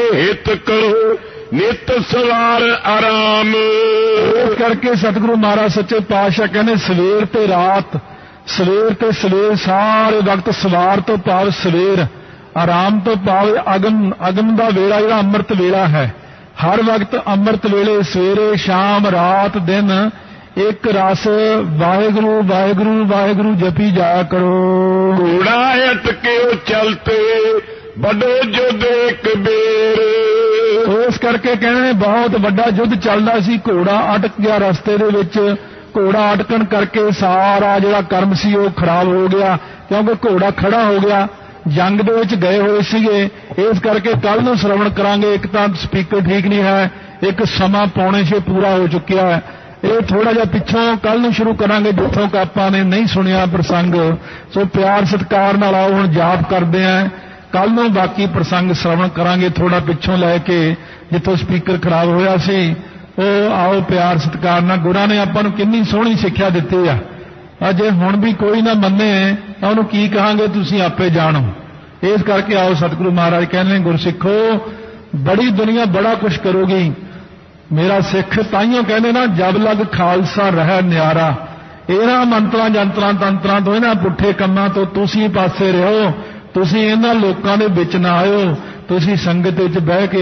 हित करो नित सवार आराम। इस करके सतगुरु महाराज सच्चे पातशाह कहने सवेर ते रात, सवेर ते सवेर सारे वक्त, सवार तो भाव सवेर, आराम तो भाव अगम, अगम दा वेला जिहड़ा अमृत वेला है, हर वक्त अमृत वेले सवेरे शाम रात दिन एक रस वाहिगुरु वाहिगुरु वाहिगुरु जपी जाया करो। घोड़ा अटके चलते बड़ो युद्ध एक बेर। इस करके कहने बहुत वड्डा युद्ध चलदा सी, घोड़ा अटक गया रस्ते दे विच, घोड़ा अटकन करके सारा जिहड़ा कर्म सी वो खराब हो गया, क्योंकि घोड़ा खड़ा हो गया, जंग दे विच गए होए सीगे। इस करके कल नूं श्रवण करांगे। एक तां स्पीकर ठीक नहीं है, एक समा 5:45 पूरा हो चुकिया है, ये थोड़ा जिहा पिछों कल नूं शुरू करांगे जिथों आपां ने नहीं सुनिया प्रसंग। सो प्यार सत्कार नाल आओ हुण जाप करदे आ, कल नूं बाकी प्रसंग श्रवण करांगे थोड़ा पिछों लैके जिथों स्पीकर खराब होया सी। ਉਹ आओ प्यार सत्कार नाल। गुरां ने आपां नूं किन्नी सोहणी सिੱਖਿਆ ਦਿੱਤੀ ਆ, अजे हुण भी कोई ना मन्ने तां उहनूं की कहांगे, तुसीं आपे जाणो। इस करके आओ सतगुरु महाराज कहने गुरसिੱਖੋ बड़ी दुनिया बड़ा कुछ करोगी। मेरा सिख ताइयों कहने ना जब लग खालसा रह न्यारा, इन्हां मंत्रां जंत्रां तंत्रां तो इन्हां पुट्ठे कंमां तो तुसीं पासे रहो, तुसीं इन्हां लोकां दे विच ना आयो, तुसीं संगत विच बह के